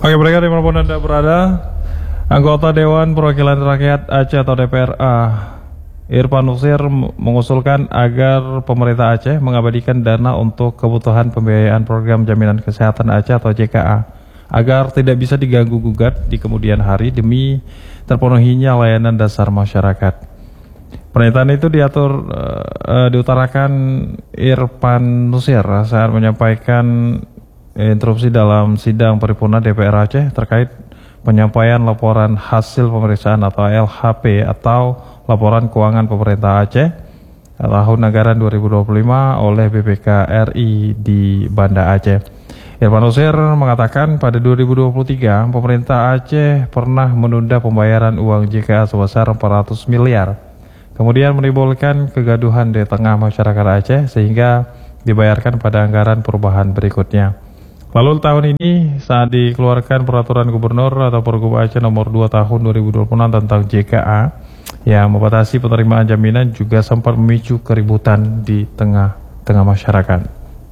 Oke, mereka dimanapun Anda berada, anggota Dewan Perwakilan Rakyat Aceh atau DPRA Irfan Nusir mengusulkan agar pemerintah Aceh mengabadikan dana untuk kebutuhan pembiayaan program jaminan kesehatan Aceh atau JKA agar tidak bisa diganggu-gugat di kemudian hari demi terpenuhinya layanan dasar masyarakat. Pernyataan itu diutarakan Irfan Nusir saat menyampaikan interupsi dalam sidang paripurna DPR Aceh terkait penyampaian laporan hasil pemeriksaan atau LHP atau laporan keuangan pemerintah Aceh tahun anggaran 2025 oleh BPK RI di Banda Aceh. Irfan Nusir mengatakan pada 2023 pemerintah Aceh pernah menunda pembayaran uang JKA sebesar 400 miliar. Kemudian menimbulkan kegaduhan di tengah masyarakat Aceh sehingga dibayarkan pada anggaran perubahan berikutnya. Lalu tahun ini saat dikeluarkan peraturan gubernur atau Pergub Aceh nomor 2 tahun 2026 tentang JKA yang membatasi penerimaan jaminan juga sempat memicu keributan di tengah masyarakat.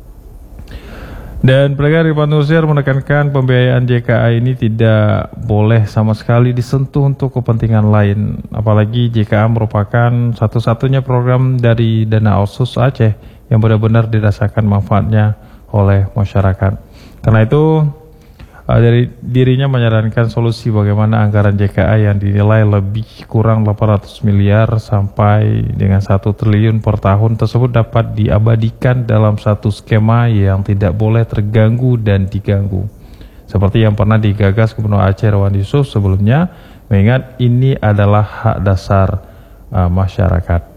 Dan Pendengar Irfan Nusir menekankan pembiayaan JKA ini tidak boleh sama sekali disentuh untuk kepentingan lain, apalagi JKA merupakan satu-satunya program dari dana otsus Aceh yang benar-benar dirasakan manfaatnya oleh masyarakat. Karena itu dari dirinya menyarankan solusi bagaimana anggaran JKA yang dinilai lebih kurang 800 miliar sampai dengan 1 triliun per tahun tersebut dapat diabadikan dalam satu skema yang tidak boleh terganggu dan diganggu. Seperti yang pernah digagas Gubernur Aceh Irwan Yusuf sebelumnya, mengingat ini adalah hak dasar masyarakat.